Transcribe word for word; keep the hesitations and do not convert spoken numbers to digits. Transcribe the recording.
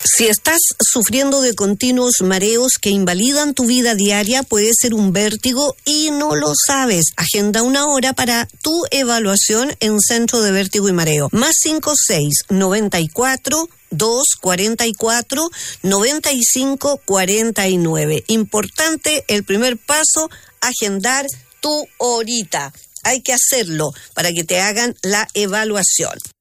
Si estás sufriendo de continuos mareos que invalidan tu vida diaria, puede ser un vértigo y no lo sabes. Agenda una hora para tu evaluación en Centro de Vértigo y Mareo. Más cinco seis noventa y cuatro dos cuarenta y cuatro noventa y cinco cuarenta y nueve. Importante el primer paso, agendar tu horita. Hay que hacerlo para que te hagan la evaluación.